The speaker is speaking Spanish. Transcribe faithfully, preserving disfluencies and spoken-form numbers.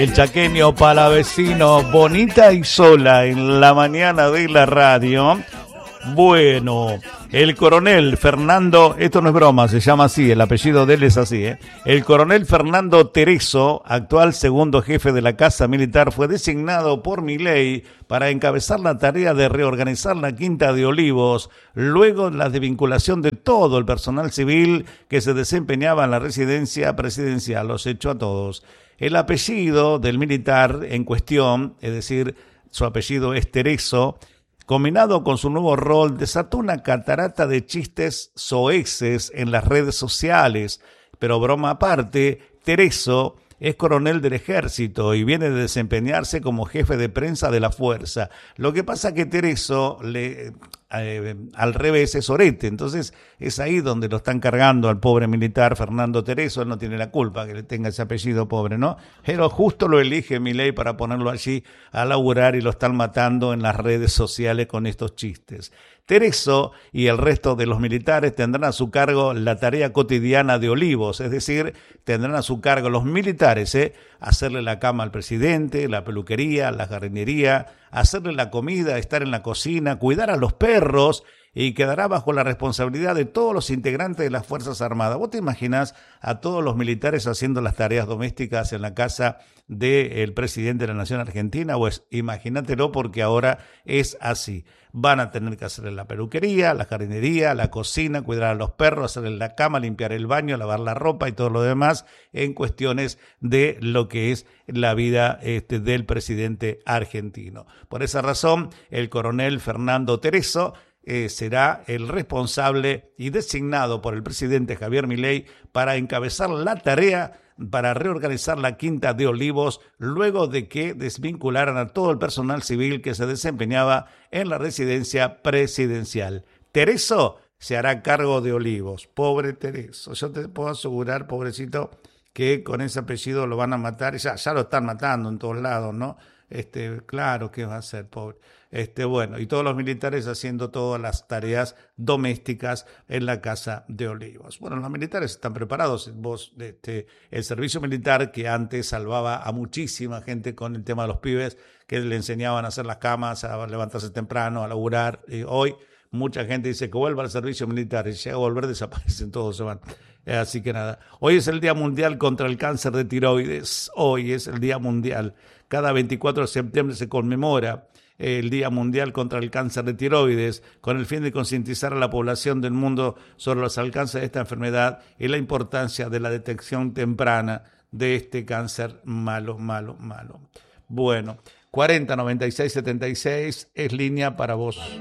El chaqueño palavecino, bonita y sola en la mañana de la radio. Bueno, el coronel Fernando, esto no es broma, se llama así, el apellido de él es así, ¿eh? El coronel Fernando Tereso, actual segundo jefe de la Casa Militar, fue designado por Milei para encabezar la tarea de reorganizar la Quinta de Olivos, luego de la desvinculación de todo el personal civil que se desempeñaba en la residencia presidencial. Los echó a todos. El apellido del militar en cuestión, es decir, su apellido es Tereso, combinado con su nuevo rol, desató una catarata de chistes soeces en las redes sociales. Pero broma aparte, Tereso es coronel del ejército y viene de desempeñarse como jefe de prensa de la fuerza. Lo que pasa que Tereso, le, eh, al revés, es orete. Entonces es ahí donde lo están cargando al pobre militar Fernando Tereso. Él no tiene la culpa que le tenga ese apellido pobre, ¿no? Pero justo lo elige Milei para ponerlo allí a laburar y lo están matando en las redes sociales con estos chistes. Tereso y el resto de los militares tendrán a su cargo la tarea cotidiana de Olivos, es decir, tendrán a su cargo los militares, ¿eh? hacerle la cama al presidente, la peluquería, la jardinería, hacerle la comida, estar en la cocina, cuidar a los perros, y quedará bajo la responsabilidad de todos los integrantes de las Fuerzas Armadas. ¿Vos te imaginás a todos los militares haciendo las tareas domésticas en la casa del presidente de la Nación Argentina? Pues imagínatelo, porque ahora es así. Van a tener que hacerle la peluquería, la jardinería, la cocina, cuidar a los perros, hacerle la cama, limpiar el baño, lavar la ropa y todo lo demás en cuestiones de lo que es la vida este, del presidente argentino. Por esa razón, el coronel Fernando Tereso Eh, será el responsable y designado por el presidente Javier Milei para encabezar la tarea para reorganizar la Quinta de Olivos, luego de que desvincularan a todo el personal civil que se desempeñaba en la residencia presidencial. Tereso se hará cargo de Olivos. Pobre Tereso, yo te puedo asegurar, pobrecito, que con ese apellido lo van a matar. Ya, ya lo están matando en todos lados, ¿no? Este, claro que va a ser, pobre. Este, bueno, y todos los militares haciendo todas las tareas domésticas en la Casa de Olivos. Bueno, los militares están preparados. Vos, este, el servicio militar, que antes salvaba a muchísima gente con el tema de los pibes, que le enseñaban a hacer las camas, a levantarse temprano, a laburar. Y hoy mucha gente dice que vuelva al servicio militar, y llega a volver, desaparecen, todos se van. Así que nada, hoy es el Día Mundial contra el Cáncer de Tiroides. Hoy es el Día Mundial. Cada veinticuatro de septiembre se conmemora el Día Mundial contra el Cáncer de Tiroides, con el fin de concientizar a la población del mundo sobre los alcances de esta enfermedad y la importancia de la detección temprana de este cáncer malo, malo, malo. Bueno, cuarenta noventa y seis setenta y seis es línea para vos.